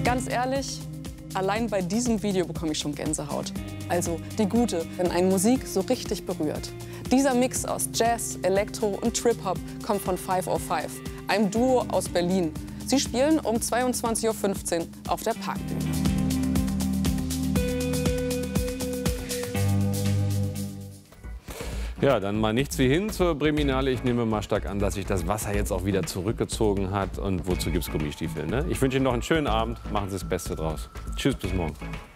Ganz ehrlich, allein bei diesem Video bekomme ich schon Gänsehaut. Also die gute, wenn eine Musik so richtig berührt. Dieser Mix aus Jazz, Elektro und Trip-Hop kommt von 505, einem Duo aus Berlin. Sie spielen um 22:15 Uhr auf der Parkbühne. Ja, dann mal nichts wie hin zur Breminale. Ich nehme mal stark an, dass sich das Wasser jetzt auch wieder zurückgezogen hat. Und wozu gibt es Gummistiefel? Ne? Ich wünsche Ihnen noch einen schönen Abend. Machen Sie das Beste draus. Tschüss, bis morgen.